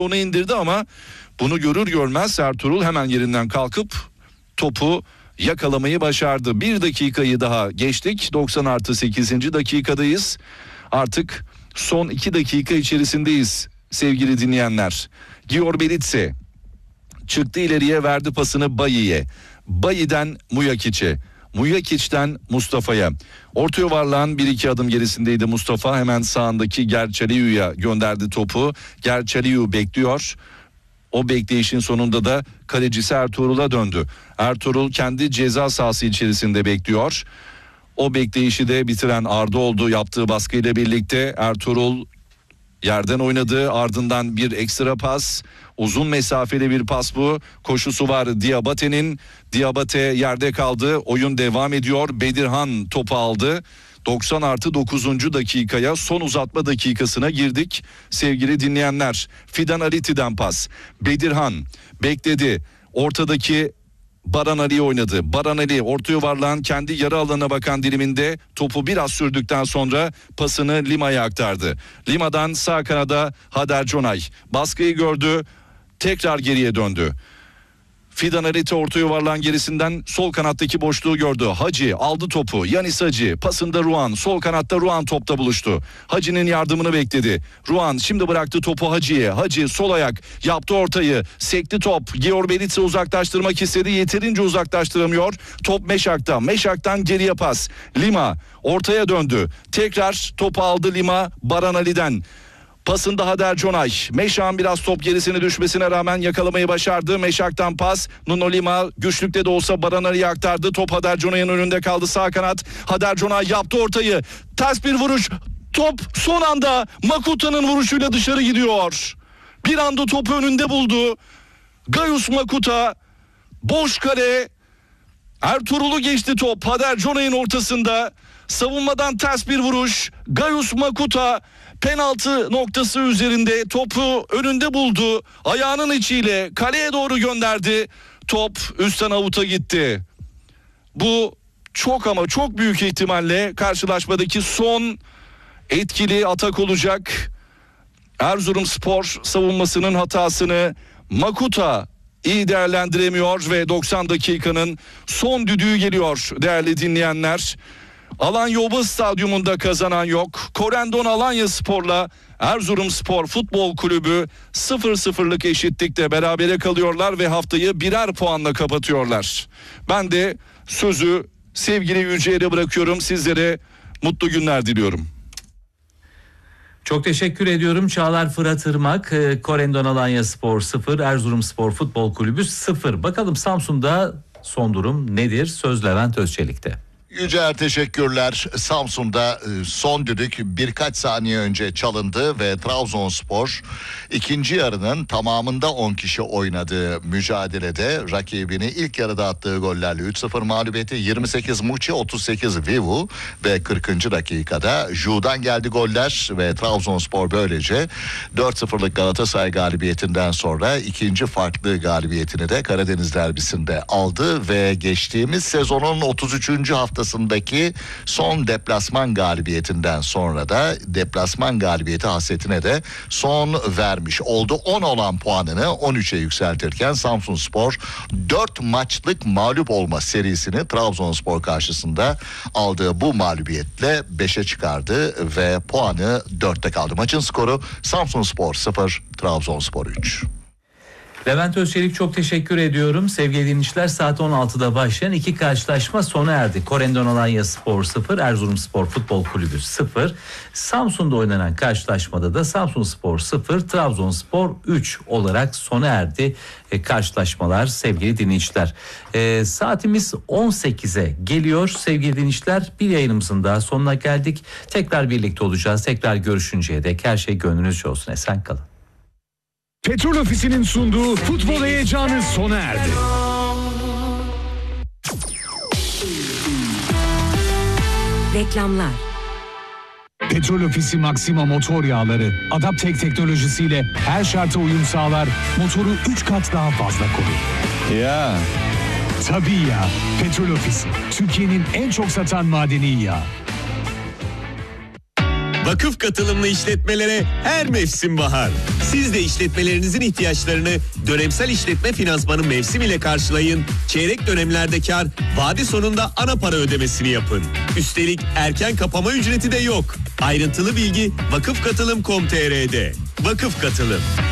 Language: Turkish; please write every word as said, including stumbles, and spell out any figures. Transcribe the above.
onu indirdi ama bunu görür görmez Ertuğrul hemen yerinden kalkıp topu yakalamayı başardı. Bir dakikayı daha geçtik. doksan artı sekizinci dakikadayız. Artık son iki dakika içerisindeyiz sevgili dinleyenler. Gior Belitse çıktı ileriye, verdi pasını Bayi'ye. Bayi'den Muyakic'e. Muyakic'ten Mustafa'ya. Orta yuvarlağın bir iki adım gerisindeydi Mustafa. Hemen sağındaki Gerçaliyu'ya gönderdi topu. Gerçaliyu bekliyor. O bekleyişin sonunda da kalecisi Ertuğrul'a döndü. Ertuğrul kendi ceza sahası içerisinde bekliyor. O bekleyişi de bitiren Arda oldu. Yaptığı baskıyla birlikte Ertuğrul yerden oynadı. Ardından bir ekstra pas. Uzun mesafeli bir pas bu. Koşusu var Diabate'nin. Diabate yerde kaldı. Oyun devam ediyor. Bedirhan topu aldı. doksan artı dokuzuncu dakikaya, son uzatma dakikasına girdik sevgili dinleyenler. Fidan Ariti'den pas. Bedirhan bekledi. Ortadaki Baran Ali oynadı. Baran Ali orta yuvarlağın kendi yarı alanına bakan diliminde topu biraz sürdükten sonra pasını Lima'ya aktardı. Lima'dan sağ kanada Hader Conay. Baskıyı gördü. Tekrar geriye döndü. Fidan Ariti orta yuvarlağın gerisinden sol kanattaki boşluğu gördü. Hacı aldı topu. Yanis Hacı pasında Ruan. Sol kanatta Ruan topta buluştu. Hacı'nın yardımını bekledi. Ruan şimdi bıraktı topu Hacı'ya. Hacı sol ayak yaptı ortayı. Sekti top. Gior Belitse uzaklaştırmak istedi. Yeterince uzaklaştıramıyor. Top Meşak'ta. Meşak'tan geriye pas. Lima ortaya döndü. Tekrar topu aldı Lima Baran Ali'den. Pasında Hader Conay. Meşak'ın biraz top gerisine düşmesine rağmen yakalamayı başardı. Meşak'tan pas. Nuno Lima güçlükte de olsa Baran Ali'ye aktardı. Top Hader Conay'ın önünde kaldı sağ kanat. Hader Conay yaptı ortayı. Ters bir vuruş. Top son anda Makuta'nın vuruşuyla dışarı gidiyor. Bir anda topu önünde buldu. Gayus Makuta. Boş kale. Ertuğrul'u geçti top. Hader Conay'ın ortasında. Savunmadan ters bir vuruş. Gayus Makuta penaltı noktası üzerinde topu önünde buldu. Ayağının içiyle kaleye doğru gönderdi. Top üstten avuta gitti. Bu çok ama çok büyük ihtimalle karşılaşmadaki son etkili atak olacak. Erzurumspor savunmasının hatasını Makuta iyi değerlendiremiyor ve doksan dakikanın son düdüğü geliyor değerli dinleyenler. Alanya Oba Stadyumunda kazanan yok. Korendon Alanyaspor'la Erzurumspor Futbol Kulübü sıfır sıfırlık eşitlikte berabere kalıyorlar ve haftayı birer puanla kapatıyorlar. Ben de sözü sevgili Yüce'ye bırakıyorum. Sizlere mutlu günler diliyorum. Çok teşekkür ediyorum. Çağlar Fırat Irmak, Korendon Alanyaspor sıfır, Erzurumspor Futbol Kulübü sıfır. Bakalım Samsun'da son durum nedir? Söz Levent Özçelik'te. Yücel teşekkürler. Samsun'da son düdük birkaç saniye önce çalındı ve Trabzonspor ikinci yarının tamamında on kişi oynadığı mücadelede rakibini ilk yarıda attığı gollerle üç sıfır mağlubiyeti. Yirmi sekiz Muçi, otuz sekiz Vivu ve kırkıncı dakikada Ju'dan geldi goller ve Trabzonspor böylece dört sıfırlık Galatasaray galibiyetinden sonra ikinci farklı galibiyetini de Karadeniz derbisinde aldı ve geçtiğimiz sezonun otuz üçüncü hafta haftasındaki son deplasman galibiyetinden sonra da deplasman galibiyeti hasretine de son vermiş oldu. on olan puanını on üçe yükseltirken Samsunspor dört maçlık mağlup olma serisini Trabzonspor karşısında aldığı bu mağlubiyetle beşe çıkardı ve puanı dörtte kaldı. Maçın skoru Samsunspor sıfır, Trabzonspor üç. Levent Özçelik çok teşekkür ediyorum. Sevgili dinleyiciler, saat on altıda başlayan iki karşılaşma sona erdi. Korendon Alanyaspor sıfır, Erzurumspor Futbol Kulübü sıfır. Samsun'da oynanan karşılaşmada da Samsunspor sıfır, Trabzonspor üç olarak sona erdi e, karşılaşmalar sevgili dinleyiciler. E, saatimiz on sekize geliyor sevgili dinleyiciler. Bir yayınımızın daha sonuna geldik. Tekrar birlikte olacağız. Tekrar görüşünceye dek her şey gönlünüzce olsun. Esen kalın. Petrol Ofisi'nin sunduğu futbol heyecanı sona erdi. Reklamlar. Petrol Ofisi Maxima motor yağları Adaptek teknolojisiyle her şarta uyum sağlar, motoru üç kat daha fazla korur. Ya. Tabii ya. Petrol Ofisi, Türkiye'nin en çok satan madeni yağı. Vakıf katılımlı işletmelere her mevsim bahar. Siz de işletmelerinizin ihtiyaçlarını dönemsel işletme finansmanı mevsim ile karşılayın. Çeyrek dönemlerde kar, vade sonunda ana para ödemesini yapın. Üstelik erken kapama ücreti de yok. Ayrıntılı bilgi vakıf katılım nokta com nokta tr'de. Vakıf Katılım.